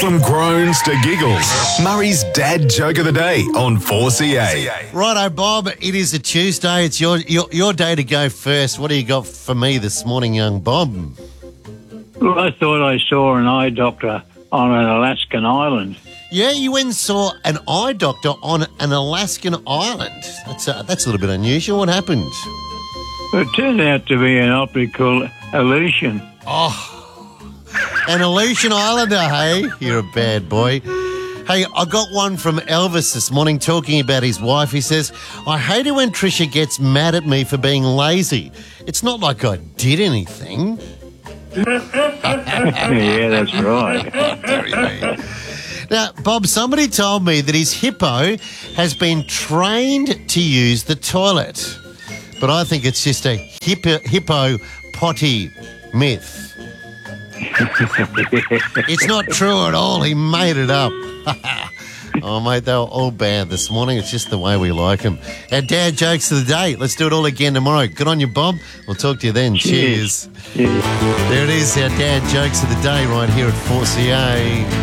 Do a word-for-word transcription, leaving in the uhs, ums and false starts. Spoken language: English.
From groans to giggles, Murray's dad joke of the day on four C A. Righto, Bob, it is a Tuesday. It's your, your your day to go first. What do you got for me this morning, young Bob? Well, I thought I saw an eye doctor on an Alaskan island. Yeah, you went and saw an eye doctor on an Alaskan island. That's a, that's a little bit unusual. What happened? It turned out to be an optical illusion. Oh, an Aleutian Islander, hey? You're a bad boy. Hey, I got one from Elvis this morning talking about his wife. He says, I hate it when Trisha gets mad at me for being lazy. It's not like I did anything. Yeah, that's right. Very mean. Now, Bob, somebody told me that his hippo has been trained to use the toilet. But I think it's just a hippo, hippo potty myth. It's not true at all. He made it up. Oh, mate, they were all bad this morning. It's just the way we like them. Our dad jokes of the day. Let's do it all again tomorrow. Good on you, Bob. We'll talk to you then. Cheers. Cheers. There it is, our dad jokes of the day right here at four C A.